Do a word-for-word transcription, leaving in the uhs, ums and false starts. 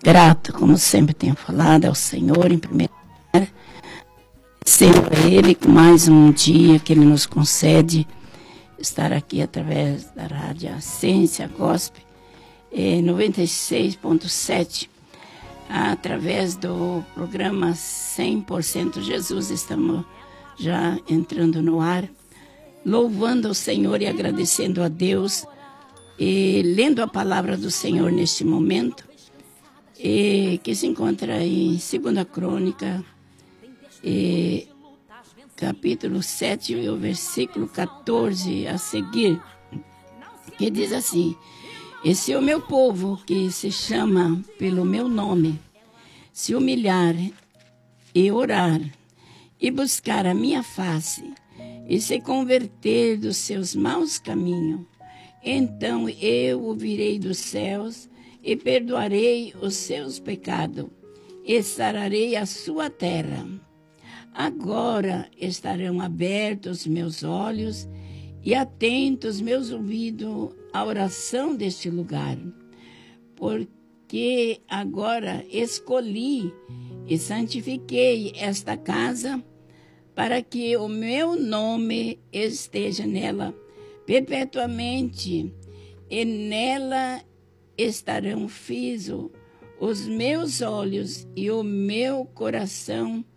grato, como sempre tenho falado, ao Senhor em primeiro lugar, sendo a Ele mais um dia que Ele nos concede estar aqui através da Rádio Essência Gospel, eh, noventa e seis ponto sete, através do programa cem por cento Jesus, estamos já entrando no ar, louvando o Senhor e agradecendo a Deus, e lendo a palavra do Senhor neste momento, e, que se encontra em segunda Crônica, e, capítulo sete, e o versículo catorze a seguir, que diz assim: e se o meu povo, que se chama pelo meu nome, se humilhar e orar, e buscar a minha face, e se converter dos seus maus caminhos, então eu ouvirei dos céus e perdoarei os seus pecados, e sararei a sua terra. Agora estarão abertos meus olhos e atentos meus ouvidos à oração deste lugar, porque agora escolhi e santifiquei esta casa para que o meu nome esteja nela perpetuamente, e nela estarão fixos os meus olhos e o meu coração